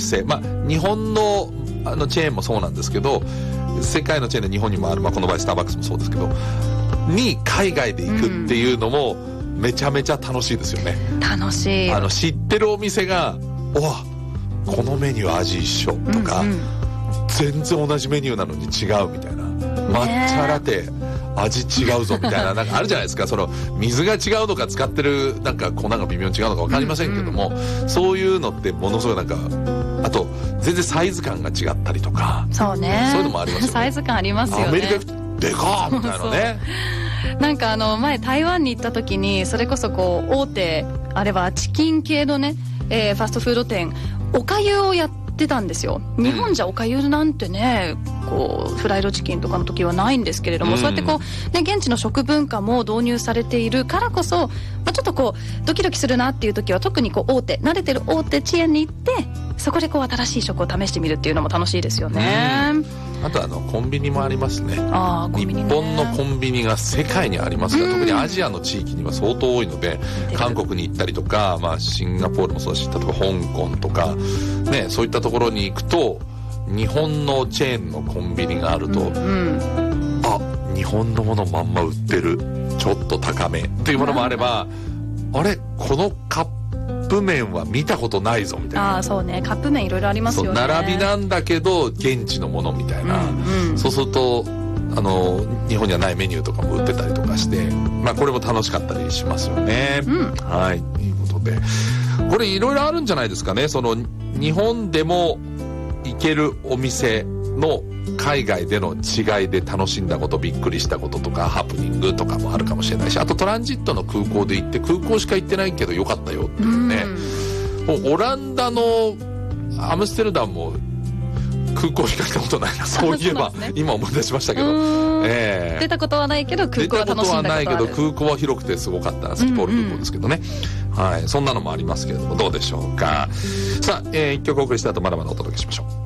店、日本のチェーンもそうなんですけど、世界のチェーンで日本にもある、この場合スターバックスもそうですけどに海外で行くっていうのもめちゃめちゃ楽しいですよね。 楽しい。 知ってるお店がこのメニュー味一緒とか、全然同じメニューなのに違うみたいな、抹茶ラテ味違うぞみたいな、なんかあるじゃないですか。その水が違うのか使ってるなんか粉が微妙に違うのか分かりませんけども、そういうのってものすごいなんか、あと全然サイズ感が違ったりとか、 そうね、 そういうのもありますよね。 サイズ感ありますよね。 アメリカ行くとでかーみたいなね。 なんか前台湾に行った時に、それこそこう大手あれはチキン系のね、ファストフード店、おかゆをやってたんですよ。日本じゃおかゆなんてね、こうフライドチキンとかの時はないんですけれども、そうやってこう、ね、現地の食文化も導入されているからこそ、ちょっとこうドキドキするなっていう時は、特にこう慣れてる大手チェーンに行って、そこでこう新しい食を試してみるっていうのも楽しいですよね。 あとコンビニもありますね。 コンビニね。 日本のコンビニが世界にありますが、特にアジアの地域には相当多いので、韓国に行ったりとか、シンガポールもそうだし、例えば香港とかね、そういったところに行くと日本のチェーンのコンビニがあると、日本のものまんま売ってる、ちょっと高めっていうものもあれば、あれこのカップ麺は見たことないぞみたいな。 そうね、カップ麺いろいろありますよね。 並びなんだけど現地のものみたいな、そうすると日本にはないメニューとかも売ってたりとかして、これも楽しかったりしますよね。はいということで、これいろいろあるんじゃないですかね。その日本でも行けるお店の海外での違いで楽しんだこと、びっくりしたこととか、ハプニングとかもあるかもしれないし、あとトランジットの空港で行って、空港しか行ってないけどよかったよっていうね。オランダのアムステルダムも空港しか行ったことないな、そういえば今思い出しましたけど、 出たことはないけど空港は楽しんだことはある。出たことはないけど空港は広くてすごかったな、スキポール空港ですけどね。はい、そんなのもありますけれども、どうでしょうか。さあ、一曲お送りした後まだまだお届けしましょう。